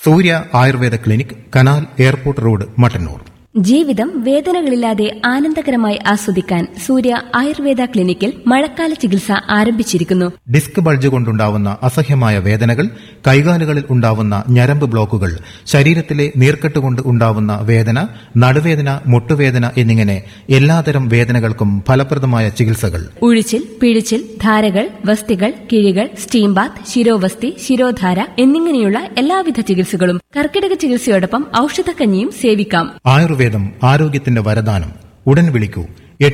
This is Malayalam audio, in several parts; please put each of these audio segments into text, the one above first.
സൂര്യ Ayurveda clinic, canal airport road, Mattannur. ജീവിതം വേദനകളില്ലാതെ ആനന്ദകരമായി ആസ്വദിക്കാൻ സൂര്യ ആയുർവേദ ക്ലിനിക്കിൽ മഴക്കാല ചികിത്സ ആരംഭിച്ചിരിക്കുന്നു. ഡിസ്ക് ബൾജ് കൊണ്ടുണ്ടാവുന്ന അസഹ്യമായ വേദനകൾ, കൈകാലുകളിൽ ഉണ്ടാവുന്ന ഞരമ്പ് ബ്ലോക്കുകൾ, ശരീരത്തിലെ നീർക്കെട്ടുകൊണ്ട് ഉണ്ടാവുന്ന വേദന, നടുവേദന, മുട്ടുവേദന എന്നിങ്ങനെ എല്ലാതരം വേദനകൾക്കും ഫലപ്രദമായ ചികിത്സകൾ. ഉഴിച്ചിൽ, പിഴിച്ചിൽ, ധാരകൾ, വസ്തികൾ, കിഴികൾ, സ്റ്റീം ബാത്ത്, ശിരോവസ്തി, ശിരോധാര എന്നിങ്ങനെയുള്ള എല്ലാവിധ ചികിത്സകളും കർക്കിടക ചികിത്സയോടൊപ്പം ഔഷധക്കഞ്ഞിയും സേവിക്കാം. ആയുർവേദം ആരോഗ്യത്തിന്റെ വരദാനം. ഉടൻ വിളിക്കൂ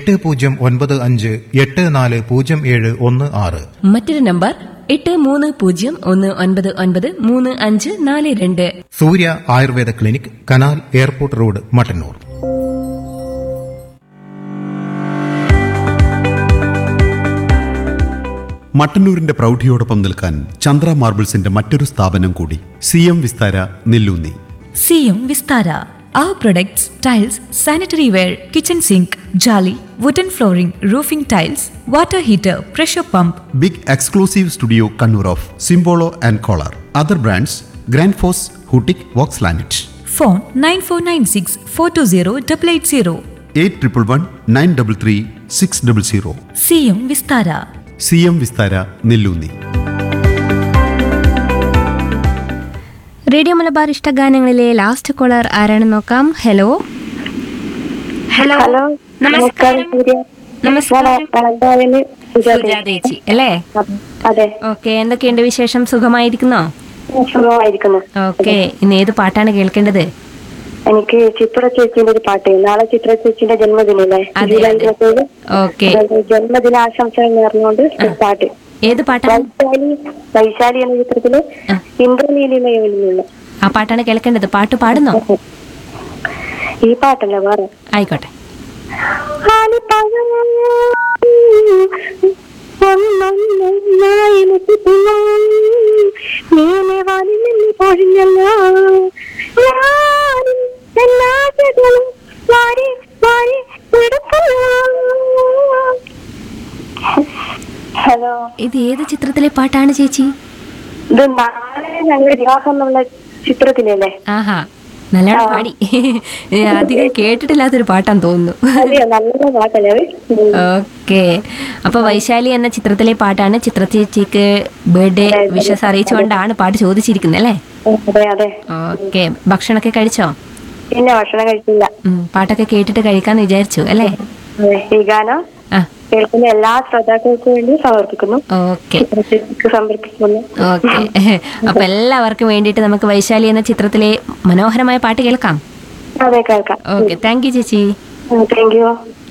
8095840716. മറ്റൊരു നമ്പർ 8301993542. സൂര്യ Ayurveda clinic, canal airport road, Mattannur. മട്ടന്നൂരിന്റെ പ്രൗഢിയോടൊപ്പം നിൽക്കാൻ ചന്ദ്ര മാർബിൾസിന്റെ മറ്റൊരു സ്ഥാപനം കൂടി, CM Vistara, Nelloonni. CM Vistara. Our products, tiles, sanitary ware, kitchen sink, jolly, wooden flooring, roofing tiles, water heater, pressure pump. Big exclusive studio Kannur of സിംബോളോ and collar. Other brands grand FOSS, ഹൂട്ടിക്, Woakes ലാനറ്റ്. Phone 9496420880. 8111933600. CM Vistara. CM Vistara, Nelloonni. Radio Malabar ഇഷ്ടഗാനങ്ങളിലെ last collar ആരാണെന്ന് നോക്കാം. ഹലോ ഹലോ നമസ്കാരം. സുജാതേച്ചി അല്ലേ? അതെ. ഓക്കെ, എന്തൊക്കെയുണ്ട് വിശേഷം? സുഖമായിരിക്കുന്നോ? സുഖമായിരിക്കുന്നു. ഓക്കെ, ഇന്ന് ഏത് പാട്ടാണ് കേൾക്കേണ്ടത്? എനിക്ക് ചിത്ര ചേച്ചിന്റെ ഒരു പാട്ട്. നാളെ ചിത്ര ചേച്ചിന്റെ ജന്മദിനല്ലേ? ഓക്കെ, ജന്മദിനാശംസകൾ നേർന്നുകൊണ്ട് പാട്ട്. ഏത് പാട്ടാണ്? വൈശാലി എന്ന ചിത്രത്തില് ഇന്ദ്രനീലിമയുള്ള ആ പാട്ടാണ് കേൾക്കേണ്ടത്. പാട്ട് പാടുന്നോ? ഈ പാട്ടല്ല, വേറെ. ആയിക്കോട്ടെ. ഹലോ, ഇത് ഏത് ചിത്രത്തിലെ പാട്ടാണ് ചേച്ചി? ഇത് നാളെ ഞങ്ങൾ വിവാഹം എന്നുള്ള ചിത്രത്തിലല്ലേ? ആഹാ, നല്ലോണം പാടി. അധികം കേട്ടിട്ടില്ലാത്തൊരു പാട്ടാന്ന് തോന്നുന്നു. നല്ല പാട്ടല്ലേ? ഓക്കെ, അപ്പൊ വൈശാലി എന്ന ചിത്രത്തിലെ പാട്ടാണ്. ചിത്ര ചേച്ചിക്ക് ബർത്ത്ഡേ വിഷസ് അറിയിച്ചുകൊണ്ടാണ് പാട്ട് ചോദിച്ചിരിക്കുന്നത് അല്ലേ? അതെ അതെ. ഓക്കെ, ഭക്ഷണമൊക്കെ കഴിച്ചോ? പിന്നെ ഭക്ഷണം കഴിച്ചില്ല. പാട്ടൊക്കെ കേട്ടിട്ട് കഴിക്കാന്ന് വിചാരിച്ചു അല്ലേ? ഈ ഗാനം കേൾക്കുന്ന എല്ലാ ശ്രോതാക്കൾക്കും വേണ്ടി സമർപ്പിക്കുന്നു. ഓക്കെ സമർപ്പിക്കുന്നു. ഓക്കെ, അപ്പൊ എല്ലാവർക്കും വേണ്ടിയിട്ട് നമുക്ക് വൈശാലി എന്ന ചിത്രത്തിലെ മനോഹരമായ പാട്ട് കേൾക്കാം. അതെ, കേൾക്കാം. ഓക്കെ, താങ്ക് യു ചേച്ചി. Thank you.